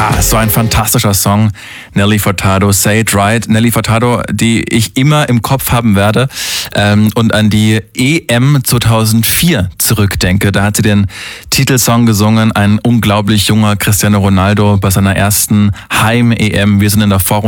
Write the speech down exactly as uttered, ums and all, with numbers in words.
Ah, so ein fantastischer Song. Nelly Furtado, Say It Right. Nelly Furtado, die ich immer im Kopf haben werde ähm, und an die E M zweitausendvier zurückdenke. Da hat sie den Titelsong gesungen, ein unglaublich junger Cristiano Ronaldo bei seiner ersten Heim-E M. Wir sind in der Vorrunde